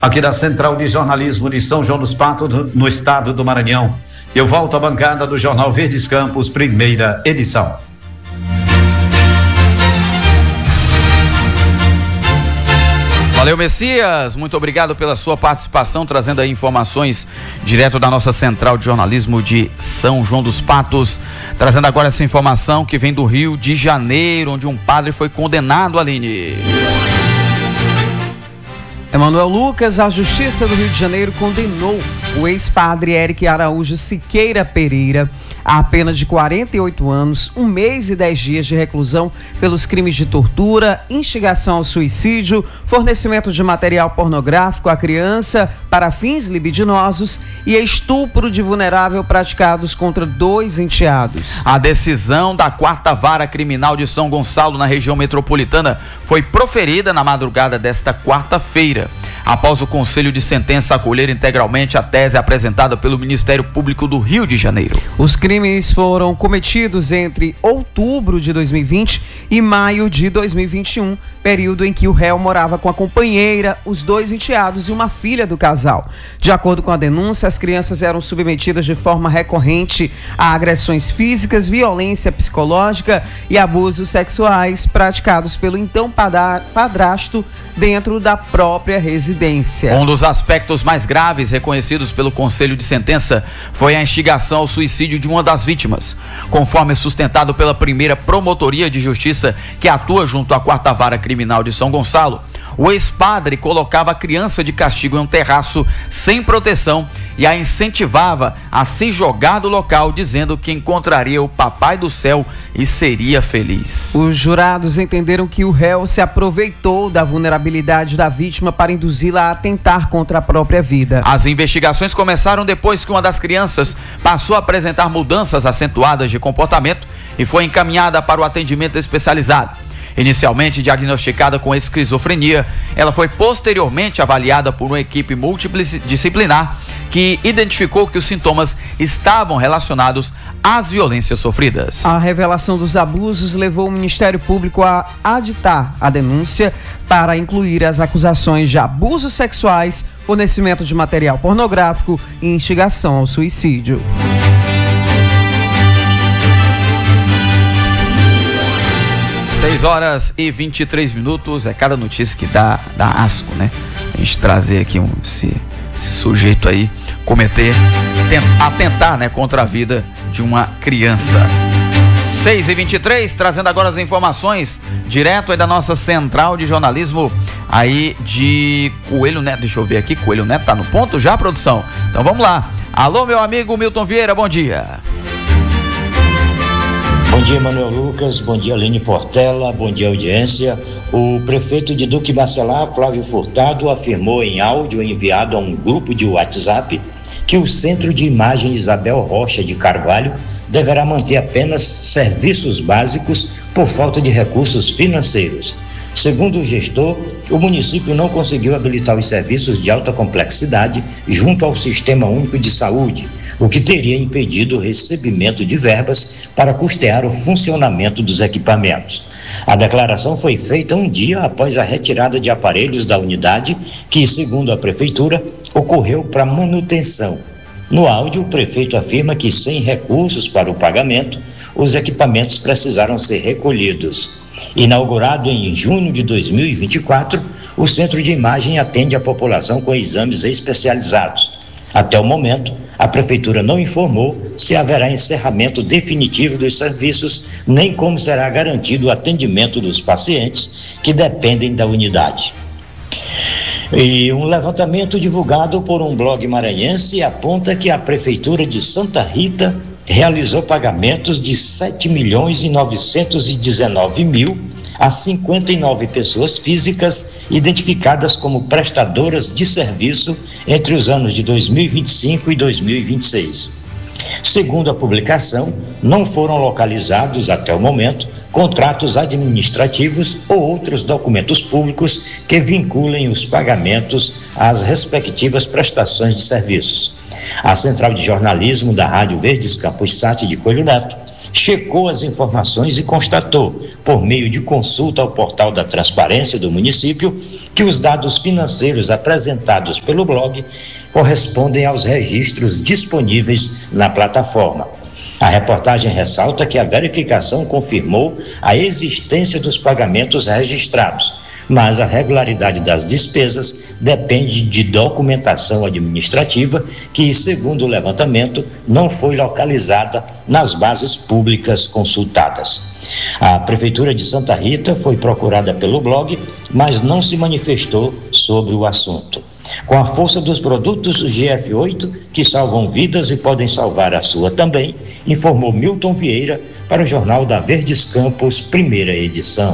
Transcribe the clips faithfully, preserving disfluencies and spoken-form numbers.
aqui da Central de Jornalismo de São João dos Patos, no estado do Maranhão. Eu volto à bancada do Jornal Verdes Campos, primeira edição. Valeu, Messias, muito obrigado pela sua participação, trazendo aí informações direto da nossa Central de Jornalismo de São João dos Patos, trazendo agora essa informação que vem do Rio de Janeiro, onde um padre foi condenado, Aline. Emanuel Lucas, a Justiça do Rio de Janeiro condenou o ex-padre Eric Araújo Siqueira Pereira a pena de quarenta e oito anos, um mês e dez dias de reclusão pelos crimes de tortura, instigação ao suicídio, fornecimento de material pornográfico à criança para fins libidinosos e estupro de vulnerável praticados contra dois enteados. A decisão da quarta Vara Criminal de São Gonçalo, na região metropolitana, foi proferida na madrugada desta quarta-feira, após o Conselho de Sentença acolher integralmente a tese apresentada pelo Ministério Público do Rio de Janeiro. Os crimes foram cometidos entre outubro de dois mil e vinte e maio de dois mil e vinte e um, período em que o réu morava com a companheira, os dois enteados e uma filha do casal. De acordo com a denúncia, as crianças eram submetidas de forma recorrente a agressões físicas, violência psicológica e abusos sexuais praticados pelo então padrasto dentro da própria residência. Um dos aspectos mais graves reconhecidos pelo Conselho de Sentença foi a instigação ao suicídio de uma das vítimas, conforme sustentado pela primeira Promotoria de Justiça, que atua junto à quarta Vara Criminal de São Gonçalo. O ex-padre colocava a criança de castigo em um terraço sem proteção e a incentivava a se jogar do local, dizendo que encontraria o Papai do Céu e seria feliz. Os jurados entenderam que o réu se aproveitou da vulnerabilidade da vítima para induzi-la a atentar contra a própria vida. As investigações começaram depois que uma das crianças passou a apresentar mudanças acentuadas de comportamento e foi encaminhada para o atendimento especializado. Inicialmente diagnosticada com esquizofrenia, ela foi posteriormente avaliada por uma equipe multidisciplinar que identificou que os sintomas estavam relacionados às violências sofridas. A revelação dos abusos levou o Ministério Público a aditar a denúncia para incluir as acusações de abusos sexuais, fornecimento de material pornográfico e instigação ao suicídio. seis horas e vinte e três minutos, é cada notícia que dá, dá asco, né? A gente trazer aqui um, esse, esse sujeito aí cometer, tent, atentar, né, contra a vida de uma criança. seis e vinte e três, trazendo agora as informações direto aí da nossa Central de Jornalismo aí de Coelho Neto. Deixa eu ver aqui, Coelho Neto tá no ponto já, produção? Então vamos lá. Alô, meu amigo Milton Vieira, bom dia. Bom dia, Emanuel Lucas, bom dia, Aline Portela, bom dia, audiência. O prefeito de Duque Bacelar, Flávio Furtado, afirmou em áudio enviado a um grupo de WhatsApp que o Centro de Imagem Isabel Rocha de Carvalho deverá manter apenas serviços básicos por falta de recursos financeiros. Segundo o gestor, o município não conseguiu habilitar os serviços de alta complexidade junto ao Sistema Único de Saúde, o que teria impedido o recebimento de verbas para custear o funcionamento dos equipamentos. A declaração foi feita um dia após a retirada de aparelhos da unidade, que, segundo a prefeitura, ocorreu para manutenção. No áudio, o prefeito afirma que, sem recursos para o pagamento, os equipamentos precisaram ser recolhidos. Inaugurado em junho de dois mil e vinte e quatro, o Centro de Imagem atende a população com exames especializados. Até o momento, a Prefeitura não informou se haverá encerramento definitivo dos serviços, nem como será garantido o atendimento dos pacientes que dependem da unidade. E um levantamento divulgado por um blog maranhense aponta que a Prefeitura de Santa Rita realizou pagamentos de sete milhões e novecentos e dezenove mil a cinquenta e nove pessoas físicas identificadas como prestadoras de serviço entre os anos de dois mil e vinte e cinco e dois mil e vinte e seis. Segundo a publicação, não foram localizados até o momento contratos administrativos ou outros documentos públicos que vinculem os pagamentos às respectivas prestações de serviços. A Central de Jornalismo da Rádio Verdes Campos Sat de Coelho Neto checou as informações e constatou, por meio de consulta ao portal da transparência do município, que os dados financeiros apresentados pelo blog correspondem aos registros disponíveis na plataforma. A reportagem ressalta que a verificação confirmou a existência dos pagamentos registrados, mas a regularidade das despesas depende de documentação administrativa que, segundo o levantamento, não foi localizada nas bases públicas consultadas. A Prefeitura de Santa Rita foi procurada pelo blog, mas não se manifestou sobre o assunto. Com a força dos produtos G F oito, que salvam vidas e podem salvar a sua também, informou Milton Vieira para o Jornal da Verdes Campos, primeira edição.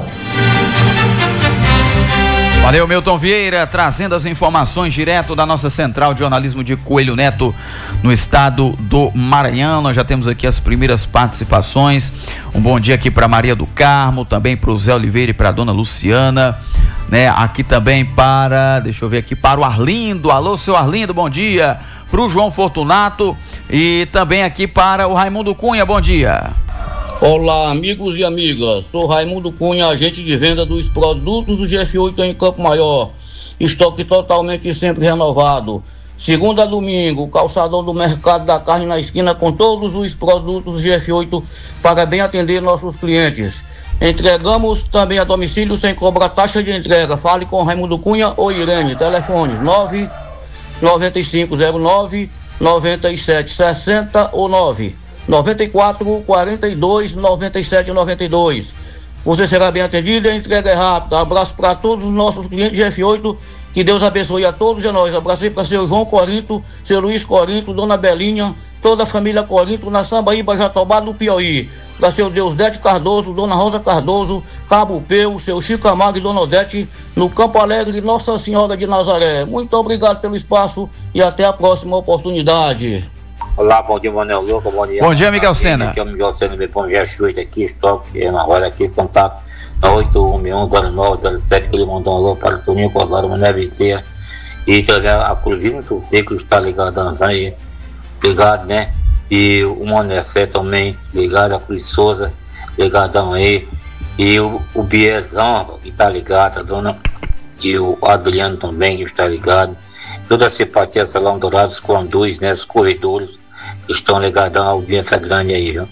Valeu, Milton Vieira, trazendo as informações direto da nossa central de jornalismo de Coelho Neto, no estado do Maranhão. Nós já temos aqui as primeiras participações. Um bom dia aqui para Maria do Carmo, também para o Zé Oliveira e para a dona Luciana, né? Aqui também para, deixa eu ver aqui, para o Arlindo. Alô, seu Arlindo, bom dia. Para o João Fortunato e também aqui para o Raimundo Cunha, bom dia. Olá, amigos e amigas, sou Raimundo Cunha, agente de venda dos produtos do G F oito em Campo Maior. Estoque totalmente sempre renovado. Segunda a domingo, calçadão do Mercado da Carne na esquina com todos os produtos do G F oito para bem atender nossos clientes. Entregamos também a domicílio sem cobrar taxa de entrega. Fale com Raimundo Cunha ou Irene. Telefones nove nove cinco zero nove nove sete seis zero ou nove nove quatro quatro dois nove sete nove dois. Você será bem atendido e a entrega é rápida. Abraço para todos os nossos clientes G F oito. Que Deus abençoe a todos e a nós. Abracei para seu João Corinto, seu Luiz Corinto, dona Belinha, toda a família Corinto na Sambaíba, Jatobá do Piauí. Para seu Deus Dete Cardoso, dona Rosa Cardoso, Cabo Peu, seu Chico Amado e dona Odete, no Campo Alegre, Nossa Senhora de Nazaré. Muito obrigado pelo espaço e até a próxima oportunidade. Olá, bom dia, Manuel Louco, bom dia. Bom dia, Miguel Sena. Aqui é o Miguel Sena, me põe G F oito aqui, estoque, é na hora aqui, contato na oito um um zero nove zero sete, que ele mandou um alô para o Toninho Cordaro, Mané Vitinha, e também a Cruzino Soseco está ligado aí, ligado, né? E o Mané Fé também, ligado, a Cruz Souza, ligadão aí, e o, o Biezão, que está ligado, a dona, e o Adriano também, que está ligado. Toda a simpatia Salão Dourados conduz, né, os corredores estão ligados à audiência grande aí, viu?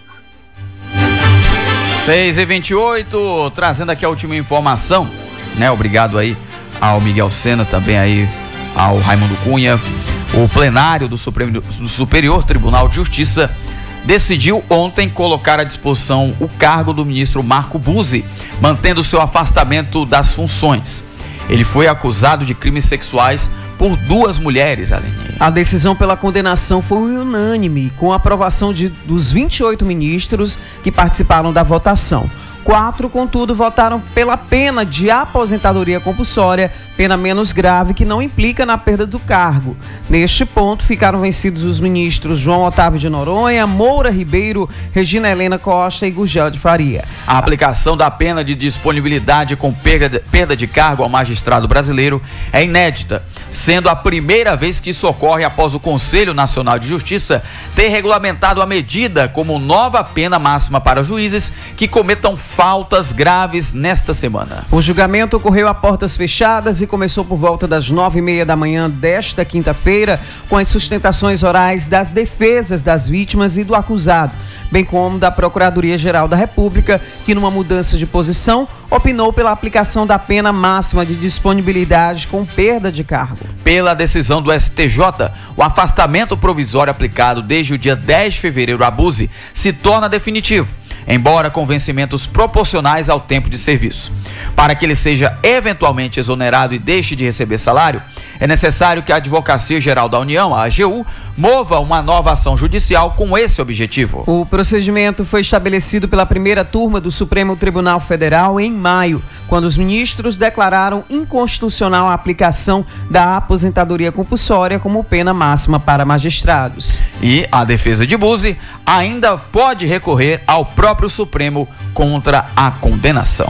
seis e vinte e oito, trazendo aqui a última informação, né? Obrigado aí ao Miguel Sena, também aí ao Raimundo Cunha. O plenário do, Supremo, do Superior Tribunal de Justiça decidiu ontem colocar à disposição o cargo do ministro Marco Buzzi, mantendo seu afastamento das funções. Ele foi acusado de crimes sexuais por duas mulheres, Aline. A decisão pela condenação foi unânime, com a aprovação de, dos vinte e oito ministros que participaram da votação. Quatro, contudo, votaram pela pena de aposentadoria compulsória, pena menos grave que não implica na perda do cargo. Neste ponto, ficaram vencidos os ministros João Otávio de Noronha, Moura Ribeiro, Regina Helena Costa e Gurgel de Faria. A aplicação da pena de disponibilidade com perda de, perda de cargo ao magistrado brasileiro é inédita, sendo a primeira vez que isso ocorre após o Conselho Nacional de Justiça ter regulamentado a medida como nova pena máxima para juízes que cometam faltas graves nesta semana. O julgamento ocorreu a portas fechadas e começou por volta das nove e meia da manhã desta quinta-feira, com as sustentações orais das defesas das vítimas e do acusado, bem como da Procuradoria-Geral da República, que numa mudança de posição, opinou pela aplicação da pena máxima de disponibilidade com perda de cargo. Pela decisão do S T J, o afastamento provisório aplicado desde o dia dez de fevereiro a Buzzi se torna definitivo, embora com vencimentos proporcionais ao tempo de serviço. Para que ele seja eventualmente exonerado e deixe de receber salário, é necessário que a Advocacia Geral da União, a A G U, mova uma nova ação judicial com esse objetivo. O procedimento foi estabelecido pela primeira turma do Supremo Tribunal Federal em maio, quando os ministros declararam inconstitucional a aplicação da aposentadoria compulsória como pena máxima para magistrados. E a defesa de Buzzi ainda pode recorrer ao próprio Supremo contra a condenação.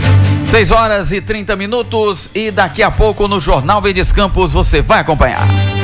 seis horas e trinta minutos e daqui a pouco no Jornal Verdes Campos você vai acompanhar.